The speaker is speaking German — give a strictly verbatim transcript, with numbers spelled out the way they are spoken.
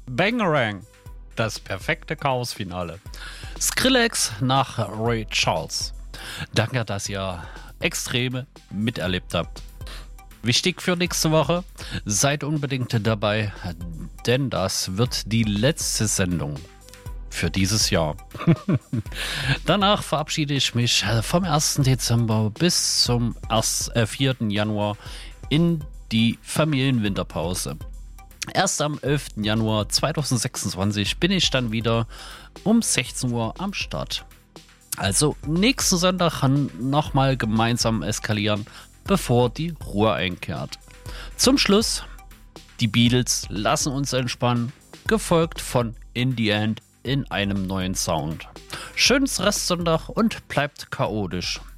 Bangarang, das perfekte Chaosfinale. Skrillex nach Ray Charles. Danke, dass ihr Extreme miterlebt habt. Wichtig für nächste Woche, seid unbedingt dabei, denn das wird die letzte Sendung für dieses Jahr. Danach verabschiede ich mich vom ersten Dezember bis zum vierten Januar in die Familienwinterpause. Erst am elften Januar zweitausendsechsundzwanzig bin ich dann wieder um sechzehn Uhr am Start. Also nächsten Sonntag nochmal gemeinsam eskalieren, bevor die Ruhe einkehrt. Zum Schluss, die Beatles lassen uns entspannen, gefolgt von In the End in einem neuen Sound. Schönes Restsonntag und bleibt chaotisch.